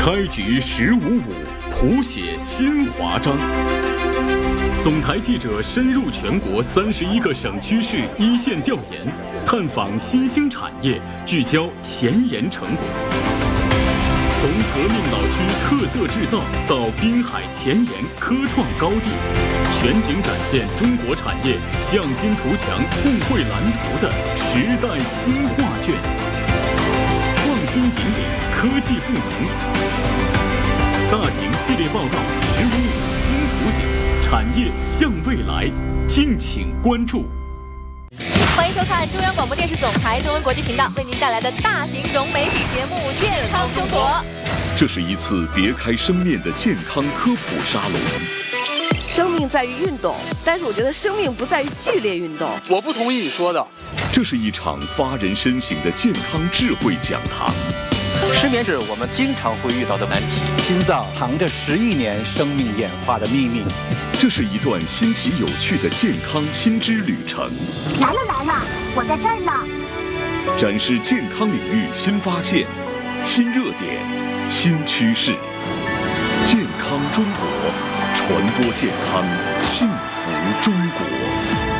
开局1055，谱写新华章。总台记者深入全国31个省区市一线调研，探访新兴产业，聚焦前沿成果。从革命老区特色制造到滨海前沿科创高地，全景展现中国产业向心图强、互惠蓝图的时代新画卷。创新引领，科技赋能。大型系列报道“1555新图景”，产业向未来，敬请关注。 欢迎收看中央广播电视总台中文国际频道为您带来的大型融媒体节目《健康生活》。 这是一次别开生面的健康科普沙龙。 生命在于运动，但是我觉得生命不在于剧烈运动。 我不同意你说的。 这是一场发人深省的健康智慧讲堂。 失眠是我们经常会遇到的难题。 心脏藏着10亿年生命演化的秘密。 这是一段新奇有趣的健康新知旅程。 来了，我在这儿呢。 展示健康领域新发现、新热点、新趋势。健康中国，传播健康，幸福中国。